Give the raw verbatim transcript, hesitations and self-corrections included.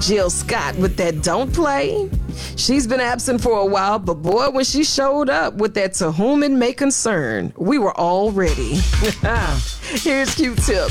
Jill Scott with that Don't Play. She's been absent for a while, but boy, when she showed up with that To Whom It May Concern, we were all ready. Here's Q-Tip